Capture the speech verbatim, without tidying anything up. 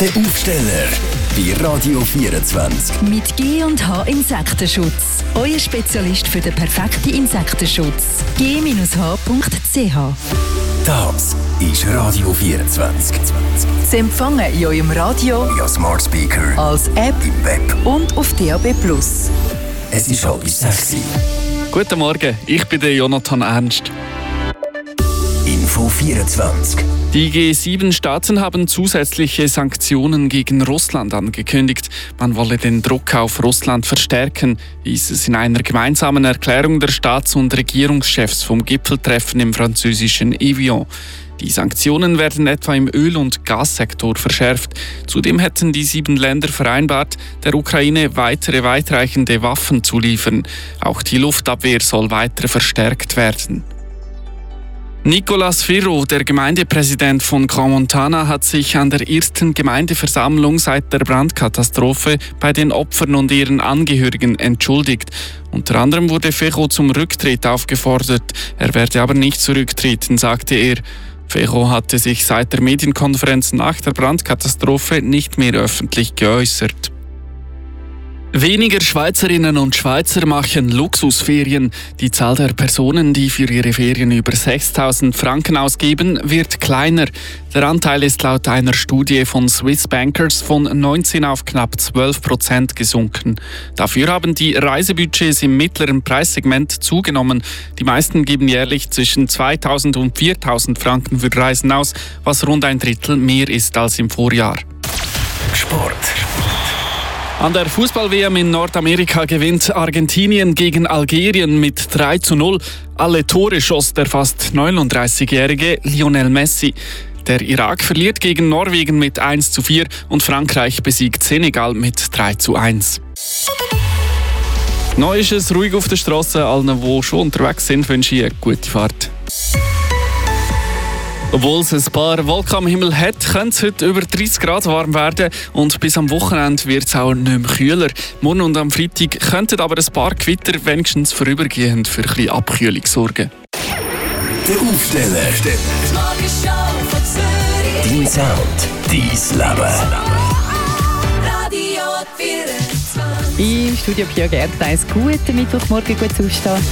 Der Aufsteller bei Radio vierundzwanzig. Mit G und H Insektenschutz. Euer Spezialist für den perfekten Insektenschutz. g H punkt c h. Das ist Radio vierundzwanzig. Sie empfangen in eurem Radio, Ja, Smart Speaker, als App im Web. und auf D A B plus. Es ist halb sechs. Guten Morgen, ich bin der Jonathan Ernst. Info vierundzwanzig. Die G sieben Staaten haben zusätzliche Sanktionen gegen Russland angekündigt. Man wolle den Druck auf Russland verstärken, hieß es in einer gemeinsamen Erklärung der Staats- und Regierungschefs vom Gipfeltreffen im französischen Evian. Die Sanktionen werden etwa im Öl- und Gassektor verschärft. Zudem hätten die sieben Länder vereinbart, der Ukraine weitere weitreichende Waffen zu liefern. Auch die Luftabwehr soll weiter verstärkt werden. Nicolas Firro, der Gemeindepräsident von Crans-Montana, hat sich an der ersten Gemeindeversammlung seit der Brandkatastrophe bei den Opfern und ihren Angehörigen entschuldigt. Unter anderem wurde Firro zum Rücktritt aufgefordert. Er werde aber nicht zurücktreten, sagte er. Firro hatte sich seit der Medienkonferenz nach der Brandkatastrophe nicht mehr öffentlich geäußert. Weniger Schweizerinnen und Schweizer machen Luxusferien. Die Zahl der Personen, die für ihre Ferien über sechstausend Franken ausgeben, wird kleiner. Der Anteil ist laut einer Studie von Swiss Bankers von neunzehn auf knapp zwölf Prozent gesunken. Dafür haben die Reisebudgets im mittleren Preissegment zugenommen. Die meisten geben jährlich zwischen zweitausend und viertausend Franken für Reisen aus, was rund ein Drittel mehr ist als im Vorjahr. Sport. An der Fußball-W M in Nordamerika gewinnt Argentinien gegen Algerien mit drei zu null. Alle Tore schoss der fast neununddreißigjährige Lionel Messi. Der Irak verliert gegen Norwegen mit eins zu vier und Frankreich besiegt Senegal mit drei zu eins. Neu ist es ruhig auf der Straße. Allen, die schon unterwegs sind, wünsche ich eine gute Fahrt. Obwohl es ein paar Wolken am Himmel hat, könnte es heute über dreißig Grad warm werden und bis am Wochenende wird es auch nicht mehr kühler. Morgen und am Freitag könnten aber ein paar Gewitter wenigstens vorübergehend für ein bisschen Abkühlung sorgen. Der Aufsteller. Dein Sound, dein Leben. Im Studio Pia Gerd, guten Mittwochmorgen, gut aufstehen.